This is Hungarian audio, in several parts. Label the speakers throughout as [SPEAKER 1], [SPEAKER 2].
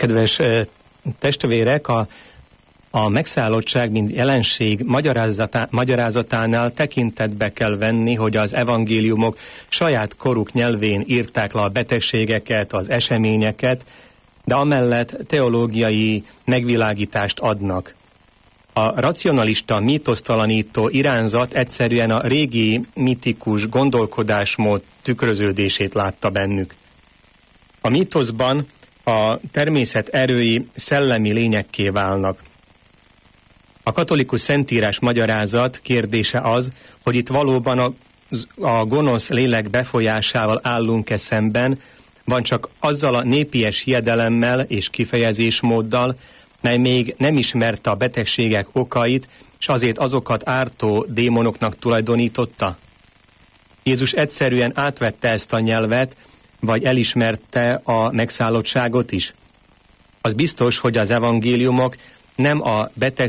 [SPEAKER 1] Kedves testvérek, a megszállottság, mint jelenség magyarázatánál tekintetbe kell venni, hogy az evangéliumok saját koruk nyelvén írták le a betegségeket, az eseményeket, de amellett teológiai megvilágítást adnak. A racionalista, mítosztalanító irányzat egyszerűen a régi mitikus gondolkodásmód tükröződését látta bennük. A mítoszban a természet erői szellemi lényekké válnak. A katolikus szentírás magyarázat kérdése az, hogy itt valóban a gonosz lélek befolyásával állunk-e szemben, vagy csak azzal a népies hiedelemmel és kifejezésmóddal, mely még nem ismerte a betegségek okait, és azért azokat ártó démonoknak tulajdonította? Jézus egyszerűen átvette ezt a nyelvet, vagy elismerte a megszállottságot is? Az biztos, hogy az evangéliumok nem a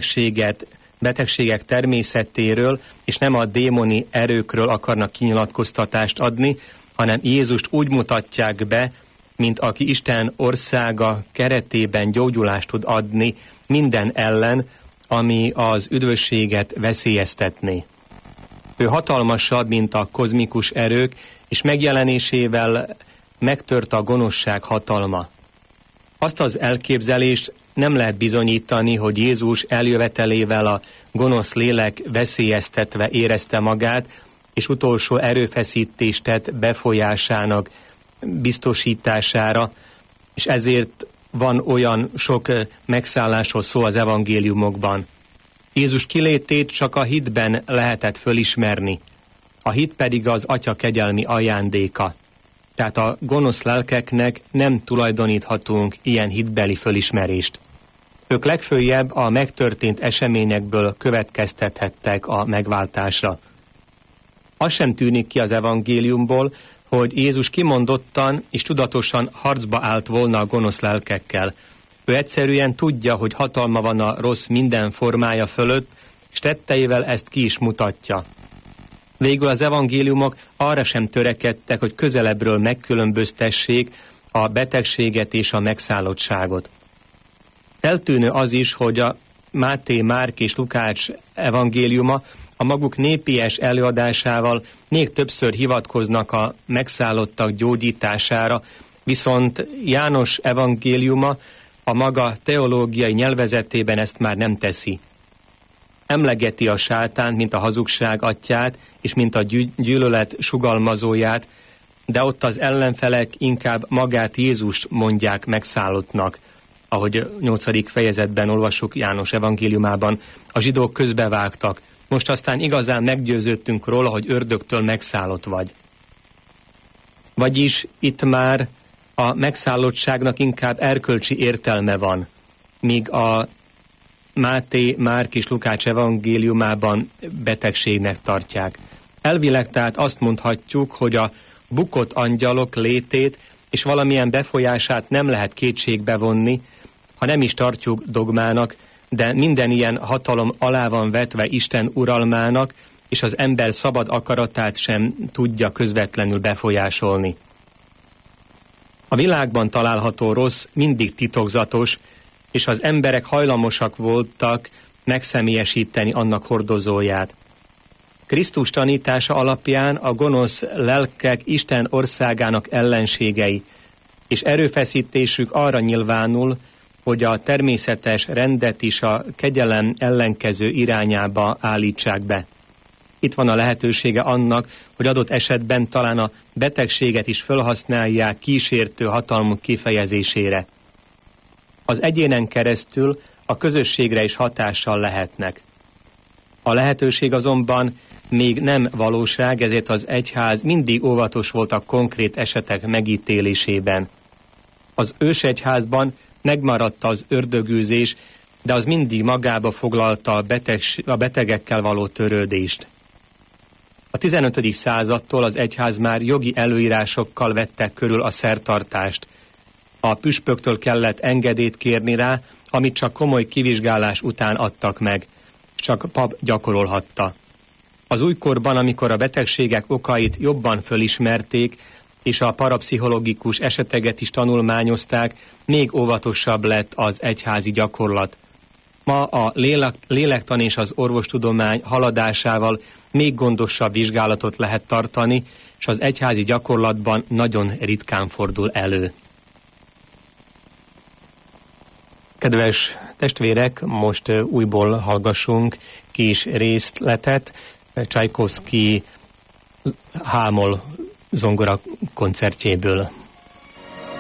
[SPEAKER 1] betegségek természetéről és nem a démoni erőkről akarnak kinyilatkoztatást adni, hanem Jézust úgy mutatják be, mint aki Isten országa keretében gyógyulást tud adni minden ellen, ami az üdvösséget veszélyeztetné. Ő hatalmasabb, mint a kozmikus erők, és megjelenésével megtört a gonoszság hatalma. Azt az elképzelést nem lehet bizonyítani, hogy Jézus eljövetelével a gonosz lélek veszélyeztetve érezte magát, és utolsó erőfeszítést tett befolyásának biztosítására, és ezért van olyan sok megszállásról szó az evangéliumokban. Jézus kilétét csak a hitben lehetett fölismerni. A hit pedig az Atya kegyelmi ajándéka. Tehát a gonosz lelkeknek nem tulajdoníthatunk ilyen hitbeli fölismerést. Ők legföljebb a megtörtént eseményekből következtethettek a megváltásra. Az sem tűnik ki az evangéliumból, hogy Jézus kimondottan és tudatosan harcba állt volna a gonosz lelkekkel. Ő egyszerűen tudja, hogy hatalma van a rossz minden formája fölött, és tetteivel ezt ki is mutatja. Végül az evangéliumok arra sem törekedtek, hogy közelebbről megkülönböztessék a betegséget és a megszállottságot. Eltűnő az is, hogy a Máté, Márk és Lukács evangéliuma a maguk népies előadásával még többször hivatkoznak a megszállottak gyógyítására, viszont János evangéliuma a maga teológiai nyelvezetében ezt már nem teszi. Emlegeti a sátánt, mint a hazugság atyját, és mint a gyűlölet sugalmazóját, de ott az ellenfelek inkább magát Jézust mondják megszállottnak, ahogy 8. fejezetben olvassuk János evangéliumában, a zsidók közbevágtak, most aztán igazán meggyőződtünk róla, hogy ördögtől megszállott vagy. Vagyis itt már a megszállottságnak inkább erkölcsi értelme van, míg a Máté, Márk és Lukács evangéliumában betegségnek tartják. Elvileg tehát azt mondhatjuk, hogy a bukott angyalok létét és valamilyen befolyását nem lehet kétségbe vonni, ha nem is tartjuk dogmának, de minden ilyen hatalom alá van vetve Isten uralmának, és az ember szabad akaratát sem tudja közvetlenül befolyásolni. A világban található rossz mindig titokzatos, és az emberek hajlamosak voltak megszemélyesíteni annak hordozóját. Krisztus tanítása alapján a gonosz lelkek Isten országának ellenségei, és erőfeszítésük arra nyilvánul, hogy a természetes rendet is a kegyelem ellenkező irányába állítsák be. Itt van a lehetősége annak, hogy adott esetben talán a betegséget is felhasználják kísértő hatalmuk kifejezésére. Az egyénen keresztül a közösségre is hatással lehetnek. A lehetőség azonban még nem valóság, ezért az egyház mindig óvatos volt a konkrét esetek megítélésében. Az ősegyházban megmaradt az ördögűzés, de az mindig magába foglalta a betegekkel való törődést. A 15. századtól az egyház már jogi előírásokkal vette körül a szertartást. A püspöktől kellett engedélyt kérni rá, amit csak komoly kivizsgálás után adtak meg, csak pap gyakorolhatta. Az újkorban, amikor a betegségek okait jobban fölismerték, és a parapszichológikus eseteket is tanulmányozták, még óvatosabb lett az egyházi gyakorlat. Ma a lélektan és az orvostudomány haladásával még gondosabb vizsgálatot lehet tartani, és az egyházi gyakorlatban nagyon ritkán fordul elő. Kedves testvérek, most újból hallgassunk kis részletet Csajkovszky H-moll zongora koncertjéből.